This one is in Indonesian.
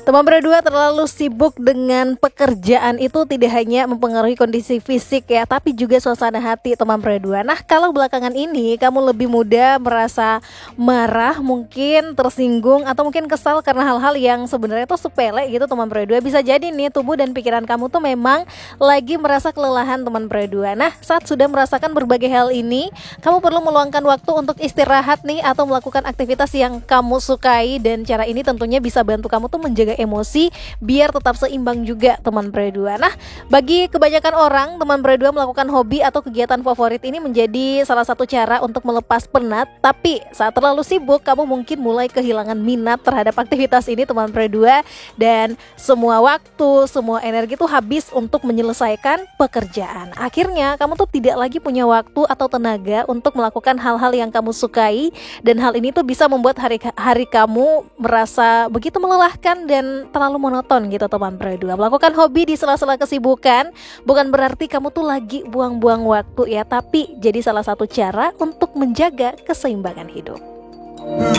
Teman berdua terlalu sibuk dengan pekerjaan itu tidak hanya mempengaruhi kondisi fisik ya, tapi juga suasana hati teman berdua. Nah, kalau belakangan ini kamu lebih mudah merasa marah, mungkin tersinggung atau mungkin kesal karena hal-hal yang sebenarnya tuh sepele gitu teman berdua, bisa jadi nih tubuh dan pikiran kamu tuh memang lagi merasa kelelahan teman berdua. Nah, saat sudah merasakan berbagai hal ini, kamu perlu meluangkan waktu untuk istirahat nih atau melakukan aktivitas yang kamu sukai, dan cara ini tentunya bisa bantu kamu tuh menjaga emosi biar tetap seimbang juga teman berdua. Nah, bagi kebanyakan orang, teman berdua melakukan hobi atau kegiatan favorit ini menjadi salah satu cara untuk melepas penat. Tapi saat terlalu sibuk, kamu mungkin mulai kehilangan minat terhadap aktivitas ini teman berdua, dan semua waktu, semua energi tuh habis untuk menyelesaikan pekerjaan. Akhirnya kamu tuh tidak lagi punya waktu atau tenaga untuk melakukan hal-hal yang kamu sukai, dan hal ini tuh bisa membuat hari kamu merasa begitu melelahkan dan terlalu monoton gitu teman berdua. Melakukan hobi di sela-sela kesibukan bukan berarti kamu tuh lagi buang-buang waktu ya, tapi jadi salah satu cara untuk menjaga keseimbangan hidup.